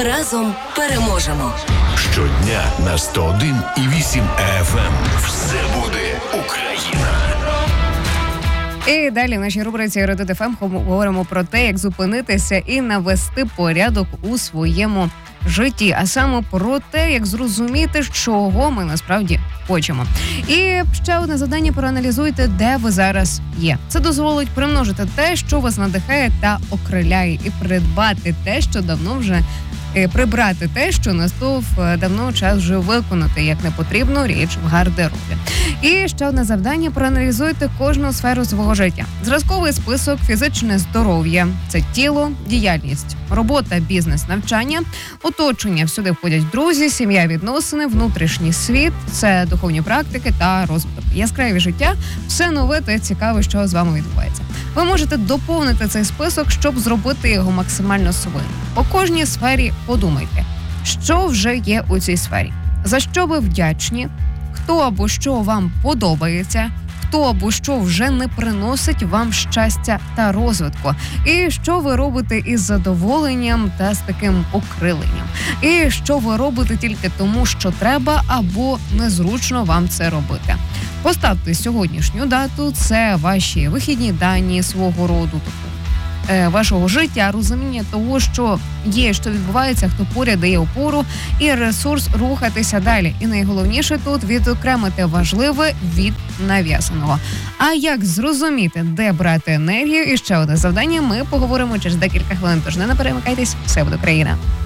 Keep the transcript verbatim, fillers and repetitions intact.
Разом переможемо. Щодня на сто один і вісім еф ем. Все буде Україна. І далі в нашій рубриці «Родит еф ем» говоримо про те, як зупинитися і навести порядок у своєму житті, а саме про те, як зрозуміти, чого ми насправді хочемо. І ще одне завдання: проаналізуйте, де ви зараз є. Це дозволить примножити те, що вас надихає та окриляє, і придбати те, що давно вже прибрати те, що настав давно час вже виконати як непотрібну річ в гардеробі. І ще одне завдання: проаналізуйте кожну сферу свого життя. Зразковий список: фізичне здоров'я – це тіло, діяльність, робота, бізнес, навчання, оточення. Всюди входять друзі, сім'я, відносини, внутрішній світ – це духовні практики та розвиток. Яскраві життя – все нове та цікаве, що з вами відбувається. Ви можете доповнити цей список, щоб зробити його максимально своїм. По кожній сфері подумайте, що вже є у цій сфері, за що ви вдячні, хто або що вам подобається, хто або що вже не приносить вам щастя та розвитку, і що ви робите із задоволенням та з таким окриленням, і що ви робите тільки тому, що треба, або незручно вам це робити. Поставте сьогоднішню дату, це ваші вихідні дані свого роду, е, вашого життя, розуміння того, що є, що відбувається, хто поряд дає опору і ресурс рухатися далі. І найголовніше тут відокремити важливе від нав'язаного. А як зрозуміти, де брати енергію, і ще одне завдання, ми поговоримо через декілька хвилин. Тож не перемикайтесь, все буде Україна.